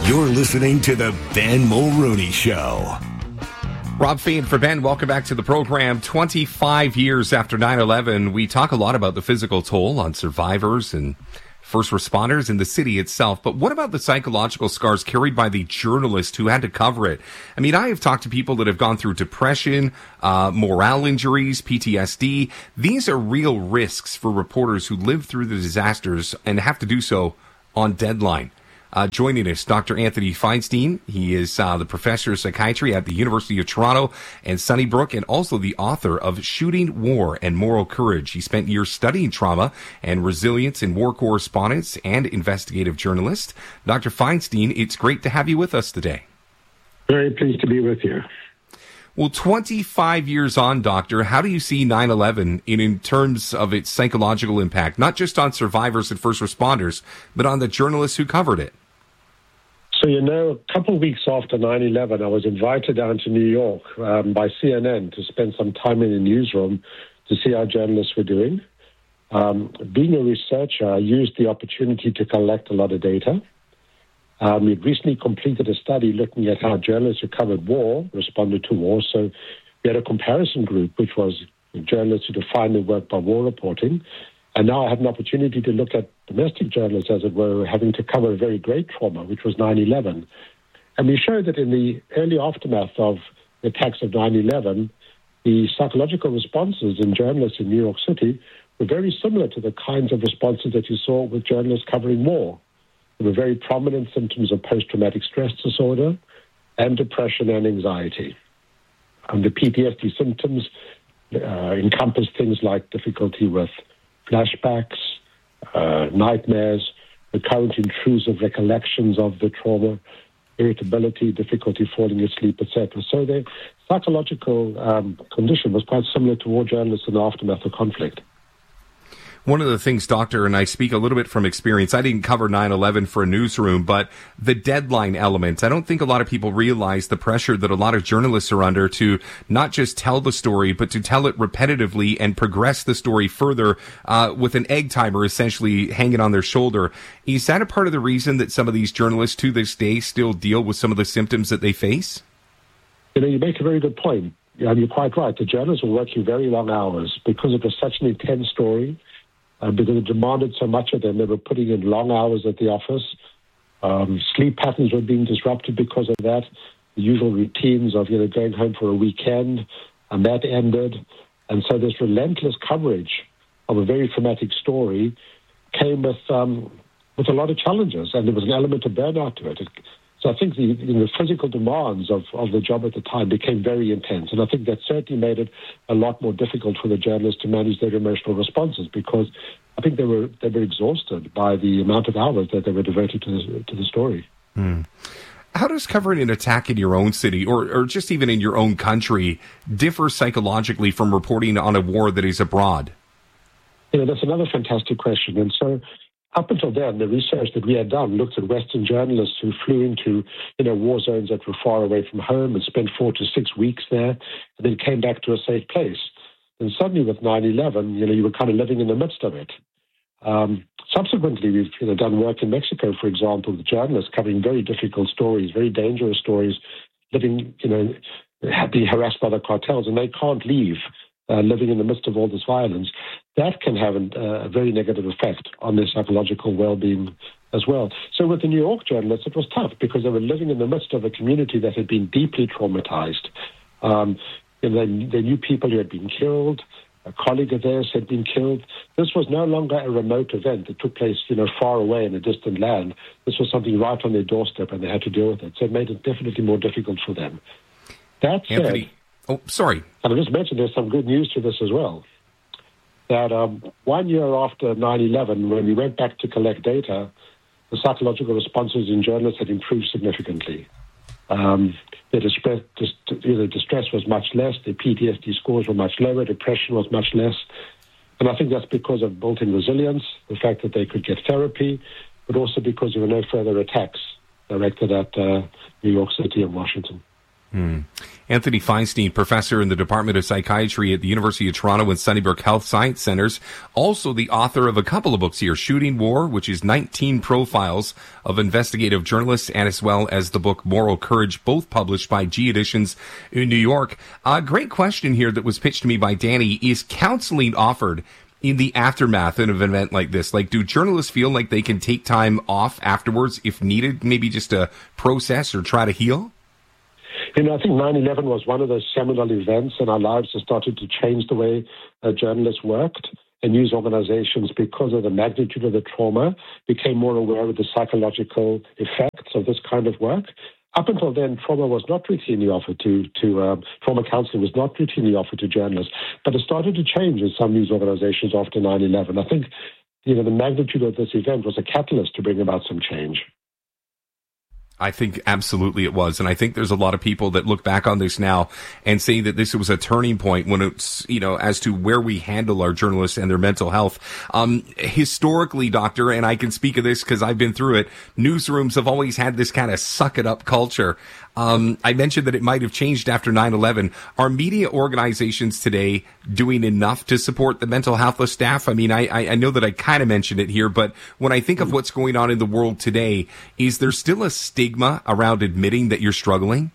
You're listening to The Ben Mulroney Show. Rob Feen for Ben. Welcome back to the program. 25 years after 9/11, we talk a lot about the physical toll on survivors and first responders in the city itself. But what about the psychological scars carried by the journalist who had to cover it? I mean, I have talked to people that have gone through depression, morale injuries, PTSD. These are real risks for reporters who live through the disasters and have to do so on deadline. Joining us, Dr. Anthony Feinstein. He is the professor of psychiatry at the University of Toronto and Sunnybrook, and also the author of Shooting War and Moral Courage. He spent years studying trauma and resilience in war correspondence and investigative journalist. Dr. Feinstein, it's great to have you with us today. Very pleased to be with you. Well, 25 years on, Doctor, how do you see 9/11 in terms of its psychological impact, not just on survivors and first responders, but on the journalists who covered it? So, a couple of weeks after 9/11, I was invited down to New York by CNN to spend some time in the newsroom to see how journalists were doing. Being a researcher, I used the opportunity to collect a lot of data. We'd recently completed a study looking at how journalists who covered war responded to war. So we had a comparison group, which was journalists who defined their work by war reporting. And now I had an opportunity to look at domestic journalists, as it were, having to cover a very great trauma, which was 9/11. And we showed that in the early aftermath of the attacks of 9/11, the psychological responses in journalists in New York City were very similar to the kinds of responses that you saw with journalists covering war. There were very prominent symptoms of post-traumatic stress disorder and depression and anxiety. The PTSD symptoms encompass things like difficulty with flashbacks, nightmares, recurrent intrusive recollections of the trauma, irritability, difficulty falling asleep, etc. So the psychological condition was quite similar to war journalists in the aftermath of conflict. One of the things, Doctor, and I speak a little bit from experience, I didn't cover 9/11 for a newsroom, but the deadline element, I don't think a lot of people realize the pressure that a lot of journalists are under to not just tell the story, but to tell it repetitively and progress the story further with an egg timer essentially hanging on their shoulder. Is that a part of the reason that some of these journalists to this day still deal with some of the symptoms that they face? You make a very good point. You're quite right. The journalists were working very long hours because it was such an intense story. Because it demanded so much of them. They were putting in long hours at the office. Sleep patterns were being disrupted because of that. The usual routines of going home for a weekend, and that ended. And so this relentless coverage of a very traumatic story came with a lot of challenges, and there was an element of burnout to it. So I think the physical demands of the job at the time became very intense. And I think that certainly made it a lot more difficult for the journalists to manage their emotional responses, because I think they were exhausted by the amount of hours that they were devoted to the story. How does covering an attack in your own city or just even in your own country differ psychologically from reporting on a war that is abroad? That's another fantastic question. And so up until then, the research that we had done looked at Western journalists who flew into, war zones that were far away from home and spent 4 to 6 weeks there, and then came back to a safe place. And suddenly with 9/11, you were kind of living in the midst of it. Subsequently, we've done work in Mexico, for example, with journalists covering very difficult stories, very dangerous stories, living, being harassed by the cartels, and they can't leave. Living in the midst of all this violence, that can have a very negative effect on their psychological well-being as well. So with the New York journalists, it was tough because they were living in the midst of a community that had been deeply traumatized. They knew people who had been killed. A colleague of theirs had been killed. This was no longer a remote event that took place, far away in a distant land. This was something right on their doorstep, and they had to deal with it. So it made it definitely more difficult for them. That said, Anthony. Oh, sorry. And I just mentioned there's some good news to this as well. That 1 year after 9/11, when we went back to collect data, the psychological responses in journalists had improved significantly. Their distress was much less, their PTSD scores were much lower, depression was much less. And I think that's because of built-in resilience, the fact that they could get therapy, but also because there were no further attacks directed at New York City and Washington. Anthony Feinstein, professor in the Department of Psychiatry at the University of Toronto and Sunnybrook Health Science Centers, also the author of a couple of books here, Shooting War, which is 19 profiles of investigative journalists, and as well as the book Moral Courage, both published by G Editions in New York. A great question here that was pitched to me by Danny. Is counseling offered in the aftermath of an event like this? Like, do journalists feel like they can take time off afterwards if needed, maybe just to process or try to heal? I think 9/11 was one of those seminal events in our lives that started to change the way journalists worked, and news organizations, because of the magnitude of the trauma, became more aware of the psychological effects of this kind of work. Up until then, trauma was not routinely offered trauma counseling was not routinely offered to journalists, but it started to change in some news organizations after 9/11. I think, the magnitude of this event was a catalyst to bring about some change. I think absolutely it was. And I think there's a lot of people that look back on this now and say that this was a turning point when it's, as to where we handle our journalists and their mental health. Historically, Doctor, and I can speak of this because I've been through it, newsrooms have always had this kind of suck it up culture. I mentioned that it might have changed after 9/11. Are media organizations today doing enough to support the mental health of staff? I mean, I know that I kind of mentioned it here, but when I think of what's going on in the world today, is there still a stigma around admitting that you're struggling?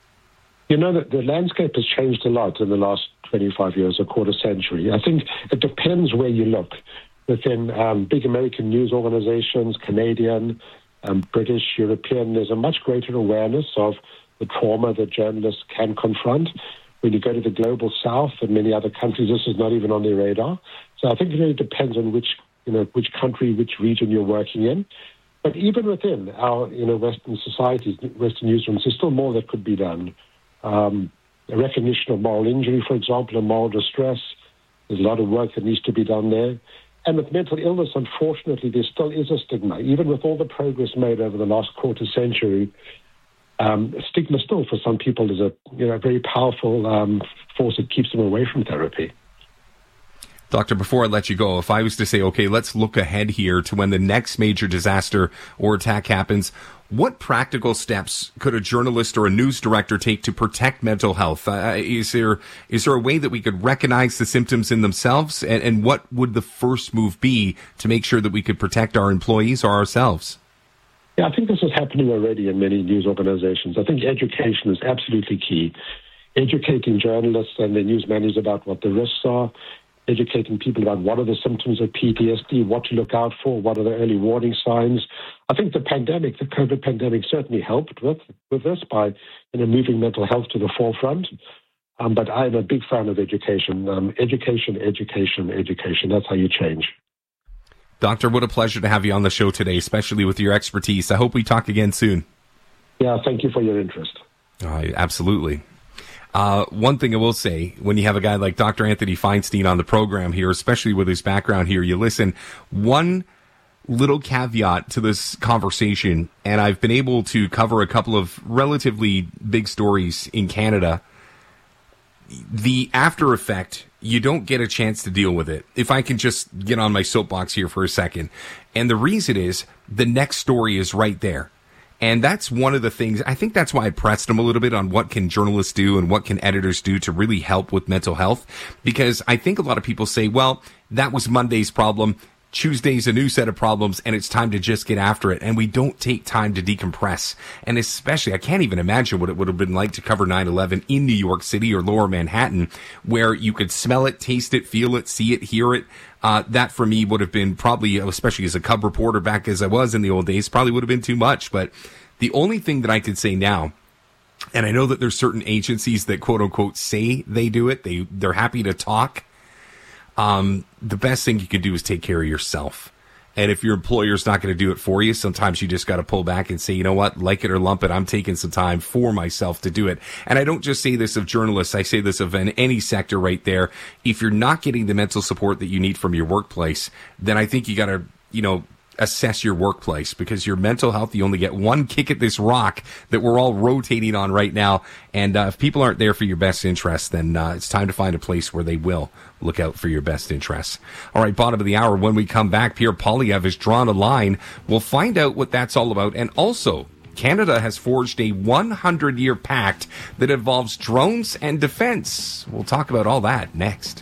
The landscape has changed a lot in the last 25 years, a quarter century. I think it depends where you look. Within big American news organizations, Canadian, British, European, there's a much greater awareness of the trauma that journalists can confront. When you go to the global south and many other countries, this is not even on their radar. So I think it really depends on which country, which region you're working in. But even within our, Western societies, Western newsrooms, there's still more that could be done. A recognition of moral injury, for example, and moral distress. There's a lot of work that needs to be done there. And with mental illness, unfortunately, there still is a stigma. Even with all the progress made over the last quarter century, stigma still for some people is a very powerful force that keeps them away from therapy. Doctor, before I let you go, if I was to say, okay, let's look ahead here to when the next major disaster or attack happens, what practical steps could a journalist or a news director take to protect mental health? Is there a way that we could recognize the symptoms in themselves? And what would the first move be to make sure that we could protect our employees or ourselves? Yeah, I think this is happening already in many news organizations. I think education is absolutely key. Educating journalists and their news managers about what the risks are, educating people about what are the symptoms of PTSD, what to look out for, what are the early warning signs. I think the COVID pandemic certainly helped with this by moving mental health to the forefront. But I'm a big fan of education. Education. That's how you change. Doctor, what a pleasure to have you on the show today, especially with your expertise. I hope we talk again soon. Yeah, thank you for your interest. Absolutely. One thing I will say, when you have a guy like Dr. Anthony Feinstein on the program here, especially with his background here, you listen, one little caveat to this conversation, and I've been able to cover a couple of relatively big stories in Canada. The after effect, you don't get a chance to deal with it. If I can just get on my soapbox here for a second. And the reason is the next story is right there. And that's one of the things, I think that's why I pressed him a little bit on what can journalists do and what can editors do to really help with mental health. Because I think a lot of people say, well, that was Monday's problem. Tuesday's a new set of problems, and it's time to just get after it. And we don't take time to decompress. And especially, I can't even imagine what it would have been like to cover 9/11 in New York City or Lower Manhattan, where you could smell it, taste it, feel it, see it, hear it. That for me would have been probably, especially as a cub reporter back as I was in the old days, probably would have been too much. But the only thing that I could say now, and I know that there's certain agencies that quote unquote say they do it, they're happy to talk. The best thing you can do is take care of yourself. And if your employer's not going to do it for you, sometimes you just got to pull back and say, you know what, like it or lump it, I'm taking some time for myself to do it. And I don't just say this of journalists, I say this of any sector right there. If you're not getting the mental support that you need from your workplace, then I think you got to, assess your workplace, because your mental health, you only get one kick at this rock that we're all rotating on right now. And if people aren't there for your best interests, then it's time to find a place where they will look out for your best interests. All right, bottom of the hour. When we come back, Pierre Poilievre has drawn a line. We'll find out what that's all about. And also, Canada has forged a 100-year pact that involves drones and defense. We'll talk about all that next.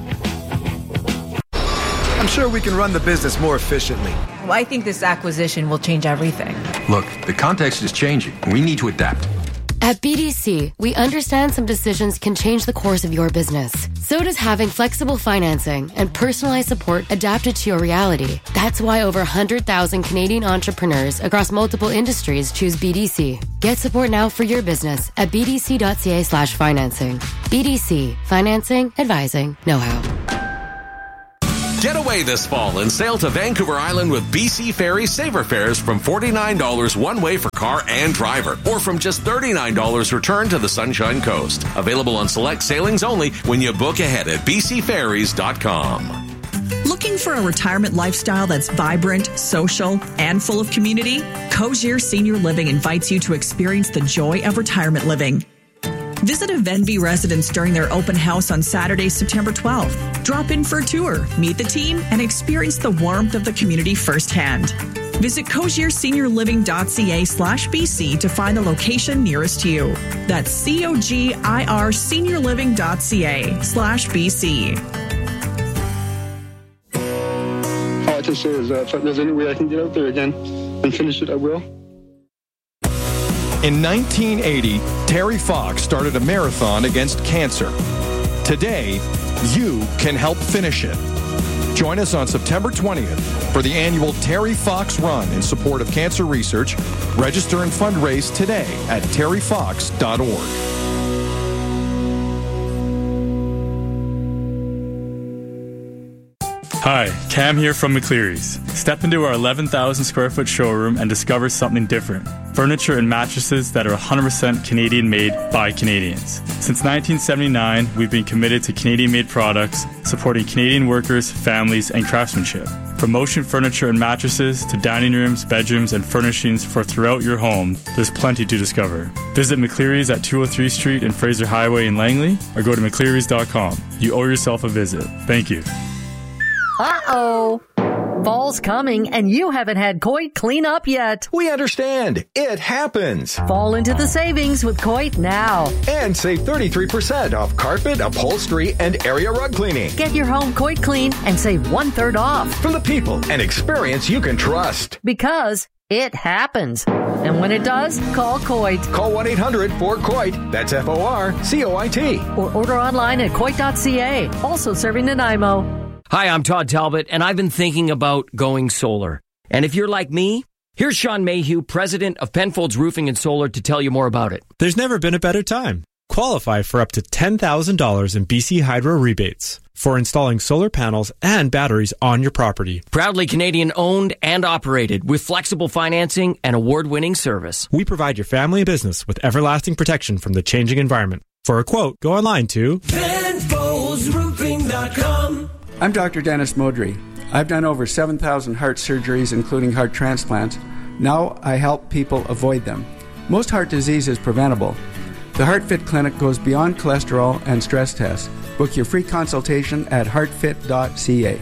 I'm sure we can run the business more efficiently. Well, I think this acquisition will change everything. Look, the context is changing. We need to adapt. At BDC, we understand some decisions can change the course of your business. So does having flexible financing and personalized support adapted to your reality. That's why over 100,000 Canadian entrepreneurs across multiple industries choose BDC. Get support now for your business at bdc.ca/financing. BDC. Financing, advising, know-how. Get away this fall and sail to Vancouver Island with BC Ferry Saver Fares from $49 one way for car and driver, or from just $39 return to the Sunshine Coast. Available on select sailings only when you book ahead at bcferries.com. Looking for a retirement lifestyle that's vibrant, social, and full of community? Cozier Senior Living invites you to experience the joy of retirement living. Visit a Venby residence during their open house on Saturday, September 12th. Drop in for a tour, meet the team, and experience the warmth of the community firsthand. Visit cozierseniorliving.ca/BC to find the location nearest to you. That's COGIR seniorliving.ca/BC. All I can say is if there's any way I can get out there again and finish it, I will. In 1980, Terry Fox started a marathon against cancer. Today, you can help finish it. Join us on September 20th for the annual Terry Fox Run in support of cancer research. Register and fundraise today at terryfox.org. Hi, Cam here from McCleary's. Step into our 11,000 square foot showroom and discover something different. Furniture and mattresses that are 100% Canadian made by Canadians. Since 1979, we've been committed to Canadian made products, supporting Canadian workers, families, and craftsmanship. From motion furniture and mattresses to dining rooms, bedrooms, and furnishings for throughout your home, there's plenty to discover. Visit McCleary's at 203 Street and Fraser Highway in Langley, or go to mcclearys.com. You owe yourself a visit. Thank you. Uh-oh. Fall's coming, and you haven't had Coit clean up yet. We understand. It happens. Fall into the savings with Coit now. And save 33% off carpet, upholstery, and area rug cleaning. Get your home Coit clean and save 1/3 off. From the people and experience you can trust. Because it happens. And when it does, call Coit. Call 1-800-4COIT. That's FORCOIT. Or order online at Coit.ca. Also serving Nanaimo. Hi, I'm Todd Talbot, and I've been thinking about going solar. And if you're like me, here's Sean Mayhew, president of Penfolds Roofing and Solar, to tell you more about it. There's never been a better time. Qualify for up to $10,000 in BC Hydro rebates for installing solar panels and batteries on your property. Proudly Canadian owned and operated with flexible financing and award-winning service. We provide your family and business with everlasting protection from the changing environment. For a quote, go online to PenfoldsRoofing.com. I'm Dr. Dennis Modry. I've done over 7,000 heart surgeries, including heart transplants. Now I help people avoid them. Most heart disease is preventable. The HeartFit Clinic goes beyond cholesterol and stress tests. Book your free consultation at heartfit.ca.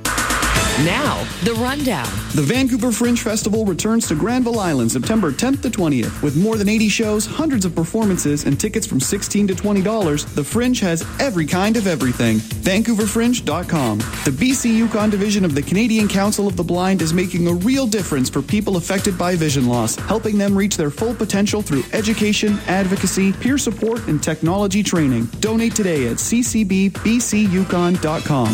Now, the rundown. The Vancouver Fringe Festival returns to Granville Island September 10th to 20th. With more than 80 shows, hundreds of performances, and tickets from $16 to $20, the Fringe has every kind of everything. VancouverFringe.com. The BC Yukon division of the Canadian Council of the Blind is making a real difference for people affected by vision loss, helping them reach their full potential through education, advocacy, peer support, and technology training. Donate today at ccbbcyukon.com.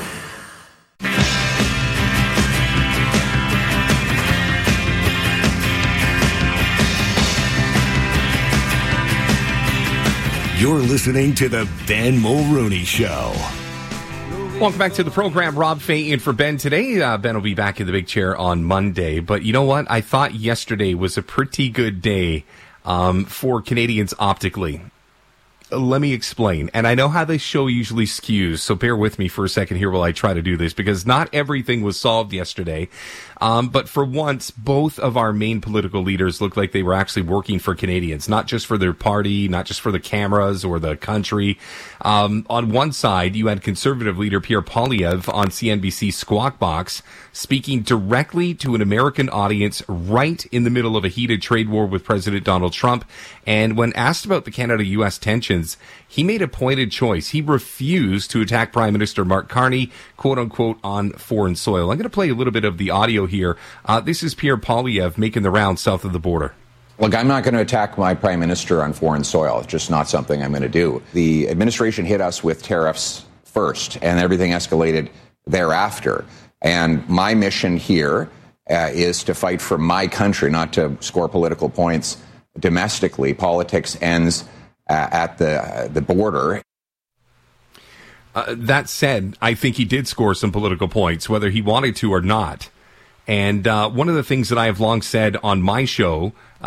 You're listening to the Ben Mulrooney Show. Welcome back to the program. Rob Fay in for Ben today. Ben will be back in the big chair on Monday. But you know what? I thought yesterday was a pretty good day for Canadians optically. Let me explain. And I know how this show usually skews, so bear with me for a second here while I try to do this, because not everything was solved yesterday. But for once, both of our main political leaders looked like they were actually working for Canadians, not just for their party, not just for the cameras or the country. On one side, you had Conservative leader Pierre Poilievre on CNBC Squawk Box speaking directly to an American audience right in the middle of a heated trade war with President Donald Trump. And when asked about the Canada-U.S. tensions, he made a pointed choice. He refused to attack Prime Minister Mark Carney, quote unquote, on foreign soil. I'm going to play a little bit of the audio here. This is Pierre Poilievre making the round south of the border. Look, I'm not going to attack my prime minister on foreign soil. It's just not something I'm going to do. The administration hit us with tariffs first, and everything escalated thereafter. And my mission here is to fight for my country, not to score political points domestically. Politics ends at the border. That said, I think he did score some political points, whether he wanted to or not. And one of the things that I have long said on my show